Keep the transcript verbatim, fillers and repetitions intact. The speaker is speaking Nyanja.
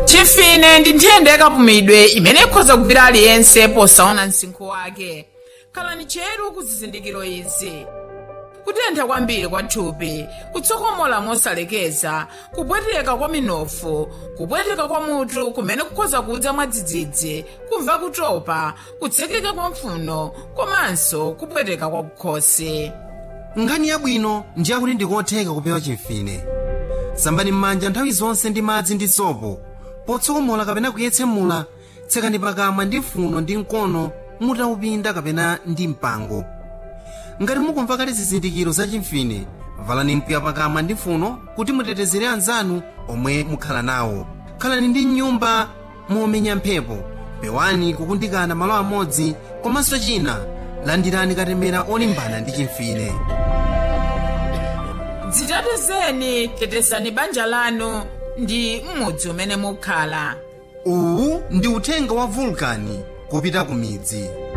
chimfine ndi nthenda yakapumidwe imene ikhoza kugwira aliyense posaona msinkhu wake. Khalani cheru ku zizindikiro izi: kutentha kwambiri kwa thupi, kutsokomola mosalekeza, kupweteka kwa minofu, kupweteka kwa mutu kumene kukhoza kudza mwadzidzidzi, kumva kutopa, kutsekeka kwa mphuno, komanso kupweteka kwa kukhosi. Nkhani yabwino ndi yakuti ndikotheka kupewa chimfine. Sambani m'manja nthawi zonse ndi madzi ndi sopo. Potsokomola kapena kuyetsemula, tsekani pakamwa ndi mphuno ndi mkono mutaupinda kapena ndi mpango. Ngati mukumva kale zizindikiro za chimfine, valani mpwiya pakamwa ndi mphuno kuti mutetezere anzanu omwe mukhala nawo. Khalani ndi nyumba momenya mphepo, pewani kukundikana malo amodzi, komanso china landirani katemera olimbana ndi chimfine. Dzitetezeni, tetezani banja lanu ndi m'mudzi umene mukhala. Uwu ndi uthenga wa Vulcan kupita ku midzi.